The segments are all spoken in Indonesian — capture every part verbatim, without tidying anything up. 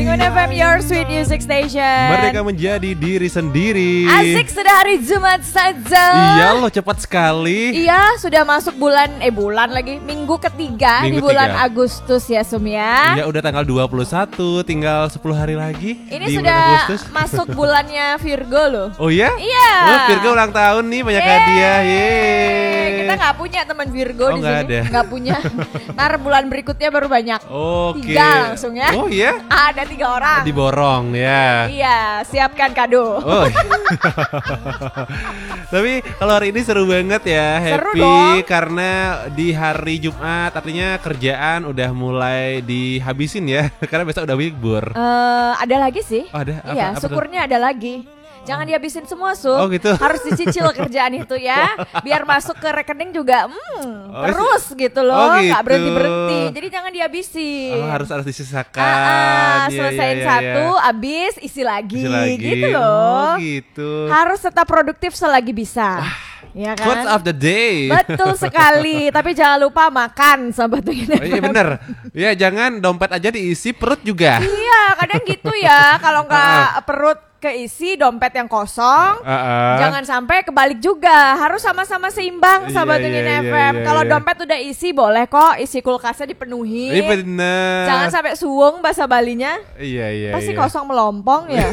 Penguin F M, your sweet music station. Merdeka menjadi diri sendiri. Asik, sudah hari Jumat saja. Iya loh, cepat sekali. Iya, sudah masuk bulan, eh bulan lagi, minggu ketiga Minggu di bulan tiga. Agustus ya Sum ya. Iya, udah tanggal dua puluh satu, tinggal sepuluh hari lagi. Ini di sudah bulan Agustus. masuk bulannya Virgo loh. Oh iya? Iya. Oh, Virgo ulang tahun nih, banyak Yeay. hadiah. Yeay. Kita nggak punya teman Virgo Oh, di nggak sini. ada. Nggak punya. Ntar bulan berikutnya baru banyak. Oke. Tiga langsung ya. Oh iya? Ada tiga orang. Diborong ya. Iya, siapkan kado. Oh. Tapi kalau hari ini seru banget ya, Seru happy dong. karena di hari Jumat artinya kerjaan udah mulai dihabisin ya, karena besok udah libur. Eh, ada lagi sih. Oh, ada? Apa- Iya, apa tuh? syukurnya ada lagi. Jangan dihabisin semua, Su. Oh, gitu. Harus dicicil kerjaan itu ya. Biar masuk ke rekening juga hmm, Oh, terus gitu loh. oh, Nggak gitu. berhenti-berhenti. Jadi jangan dihabisin. Oh, harus harus disisakan. Ah, ah, Iya, selesaiin iya, iya, satu, iya. abis isi lagi, Isi lagi. gitu loh. Oh, gitu. Harus tetap produktif selagi bisa. Ya kan? Quotes of the day. Betul sekali. Tapi jangan lupa makan Sobat Penguin Oh, iya F M. bener. Ya jangan dompet aja diisi, perut juga. Iya, kadang gitu ya. Kalau nggak perut keisi, dompet yang kosong. Uh-uh. Jangan sampai kebalik juga. Harus sama-sama seimbang, Iya, Sahabat iya, Penguin iya, F M. iya, Kalau iya. dompet udah isi, boleh kok isi kulkasnya dipenuhi. Iya bener. Jangan sampai suwung bahasa Balinya. Iya iya. Pasti iya. kosong melompong ya.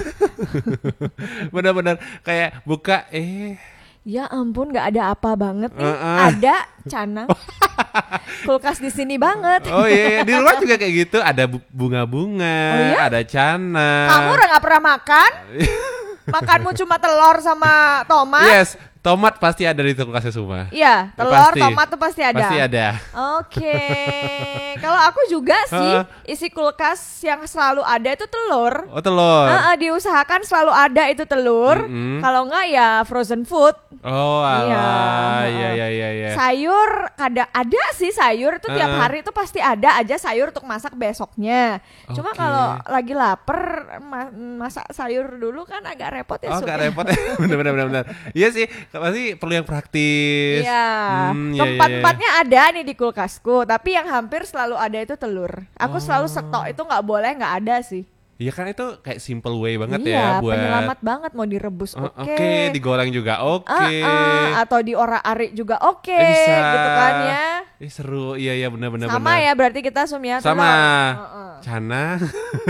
Bener-bener kayak buka eh. Ya ampun, nggak ada apa banget nih. Uh-uh. Ada canang. Kulkas di sini banget. Oh iya, di rumah juga kayak gitu. Ada bu- bunga-bunga, Oh iya? ada canang. Kamu udah nggak pernah makan? Makanmu cuma telur sama tomat? Yes, tomat pasti ada di kulkasnya semua. Iya, telur, Pasti. tomat tuh pasti ada. Pasti ada. Oke. Kalau aku juga sih Heeh. isi kulkas yang selalu ada itu telur. Oh telur. Heeh, diusahakan selalu ada itu telur. Mm-mm. Kalau enggak ya frozen food. Oh alah, Iya. iya iya iya iya. Sayur kadang ada sih sayur itu tiap Heeh. hari itu pasti ada aja sayur untuk masak besoknya. Cuma Oke. kalau lagi lapar ma- masak sayur dulu kan agak repot ya. Oh Su. gak repot ya. Bener-bener bener. Iya sih, pasti perlu yang praktis. Iya, Hmm, iya, iya, tempat-tempatnya ada nih di kulkasku, tapi yang hampir selalu ada itu telur. Aku Oh. selalu stok itu nggak boleh nggak ada sih. Iya kan itu kayak simple way banget Iya, ya buat. penyelamat banget mau direbus Oh, oke. Oke, digoreng juga oke. Ah, ah, atau diorak-arik juga oke, Eh, bisa. gitu kan ya. Ih seru, iya iya benar-benar. Sama ya berarti kita Sum ya. Sama. telur. Heeh. Canang,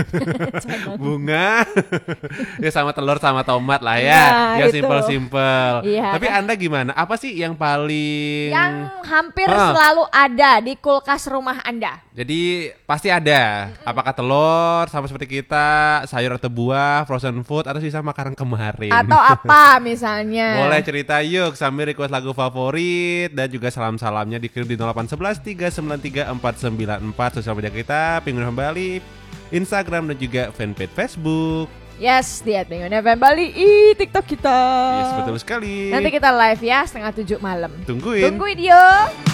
bunga, ya sama telur sama tomat lah ya, Nah, yang itu. simpel-simpel. Iya, Tapi kan? Anda gimana? Apa sih yang paling? Yang hampir Ah. selalu ada di kulkas rumah Anda. Jadi pasti ada. Apakah telur sama seperti kita, sayur atau buah, frozen food, atau sisa makanan kemarin? Atau apa misalnya. Boleh cerita yuk sambil request lagu favorit dan juga salam-salamnya dikirim di nol delapan satu satu tiga sembilan tiga empat sembilan empat sosial media kita Penguin F M Bali, Instagram dan juga fanpage Facebook. Yes, di at Penguin F M Bali, i TikTok kita. Yes betul sekali. Nanti kita live ya setengah tujuh malam. Tungguin. Tungguin yo.